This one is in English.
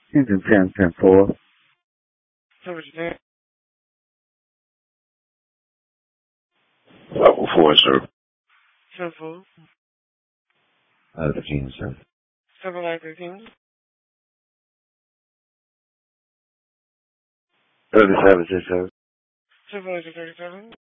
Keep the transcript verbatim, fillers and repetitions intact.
Engine ten, ten four. So what you think? Level four, sir. ten four. Uh, fifteen, sir. seven nine thirteen. thirty-seven, six, sir. seven nine thirty-seven.